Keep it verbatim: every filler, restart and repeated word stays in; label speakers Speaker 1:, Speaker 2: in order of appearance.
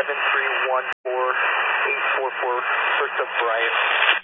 Speaker 1: seven three one four eight four four, first up Brian.